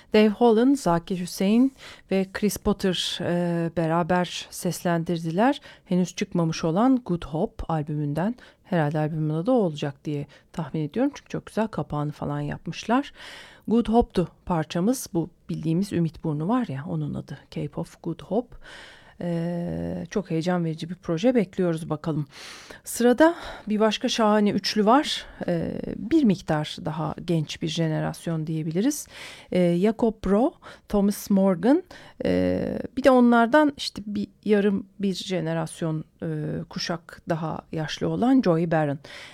Dave Holland, Zakir Hüseyin ve Chris Potter beraber seslendirdiler. Henüz çıkmamış olan Good Hope albümünden. Herhalde albümün adı o olacak diye tahmin ediyorum. Çünkü çok güzel kapağını falan yapmışlar. Good Hope'tu parçamız. Bu bildiğimiz Ümit Burnu var ya, onun adı. Cape of Good Hope. Çok heyecan verici bir proje, bekliyoruz bakalım. Sırada bir başka şahane üçlü var. Bir miktar daha genç bir jenerasyon diyebiliriz. Jakob Bro, Thomas Morgan. Bir de onlardan işte bir jenerasyon kuşak daha yaşlı olan Joey Baron.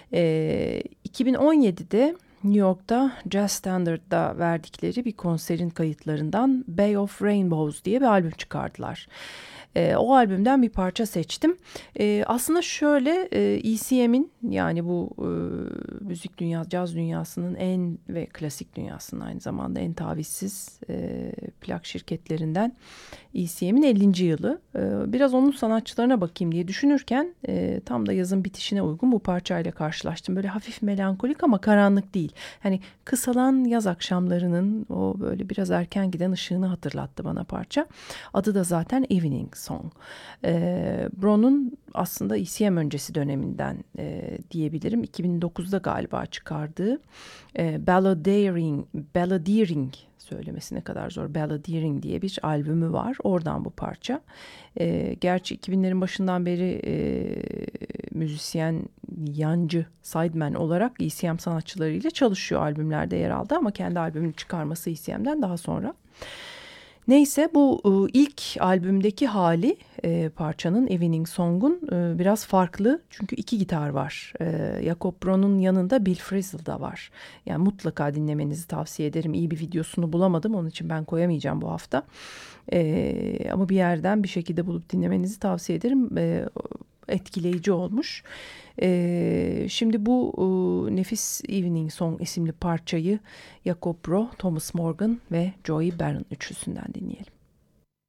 2017'de New York'ta Jazz Standard'da verdikleri bir konserin kayıtlarından Bay of Rainbows diye bir albüm çıkardılar. O albümden bir parça seçtim. Aslında şöyle, ECM'in, yani bu müzik dünyası, caz dünyasının ve klasik dünyasının aynı zamanda en tavizsiz plak şirketlerinden ECM'in 50. yılı. Biraz onun sanatçılarına bakayım diye düşünürken tam da yazın bitişine uygun bu parçayla karşılaştım. Böyle hafif melankolik ama karanlık değil. Hani kısalan yaz akşamlarının o böyle biraz erken giden ışığını hatırlattı bana parça. Adı da zaten Evening Song. Bro'nun aslında ECM öncesi döneminden diyebilirim. 2009'da galiba çıkardığı Balladeering söylemesi ne kadar zor. Balladeering diye bir albümü var. Oradan bu parça. Gerçi 2000'lerin başından beri müzisyen, yancı, sideman olarak ECM sanatçılarıyla çalışıyor, albümlerde yer aldı ama kendi albümünü çıkarması ECM'den daha sonra. Neyse, bu ilk albümdeki hali parçanın, Evening Song'un biraz farklı. Çünkü iki gitar var. Jakob Bro'nun yanında Bill Frisell da var. Yani mutlaka dinlemenizi tavsiye ederim. İyi bir videosunu bulamadım. Onun için ben koyamayacağım bu hafta. Ama bir yerden bir şekilde bulup dinlemenizi tavsiye ederim. Etkileyici olmuş. Şimdi bu nefis Evening Song isimli parçayı Jakob Bro, Thomas Morgan ve Joey Baron üçlüsünden dinleyelim.